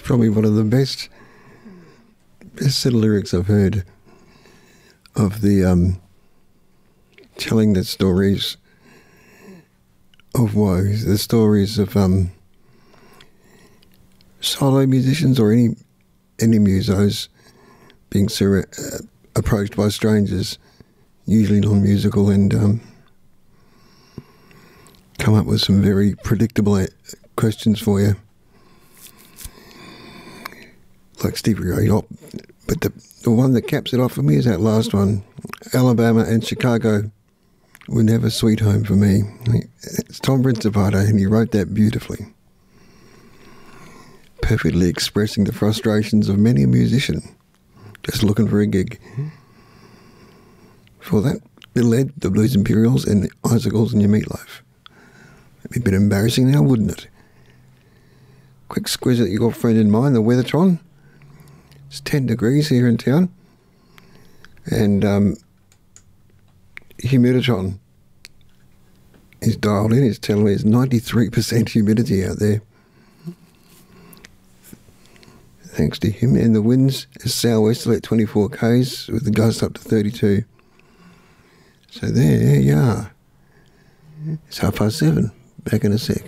probably one of the best set of lyrics I've heard of the telling the stories of woe, the stories of solo musicians or any musos being approached by strangers, usually non-musical, and come up with some very predictable questions for you. Like Stevie Ray. But the one that caps it off for me is that last one. Alabama and Chicago were never sweet home for me. It's Tom Principato, and he wrote that beautifully, perfectly expressing the frustrations of many a musician just looking for a gig. For that, Little Ed, the Blues Imperials, and the Icicles and Your Meatloaf. It'd be a bit embarrassing now, wouldn't it? Quick squiz at your friend in mine, the Weathertron. It's 10 degrees here in town. And Humiditron is dialed in. It's telling me it's 93% humidity out there. Thanks to him. And the winds are southwesterly at 24 k's with the gusts up to 32. So there you are. It's 7:30. Back in a sec.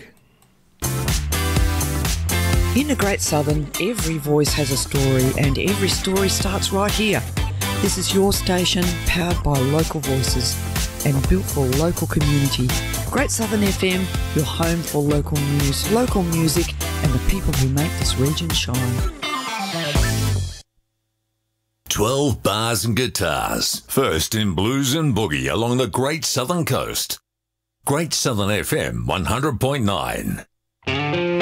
In the Great Southern, every voice has a story, and every story starts right here. This is your station, powered by local voices and built for local community. Great Southern FM, your home for local news, local music, and the people who make this region shine. 12 bars and guitars, first in blues and boogie along the Great Southern Coast. Great Southern FM 100.9.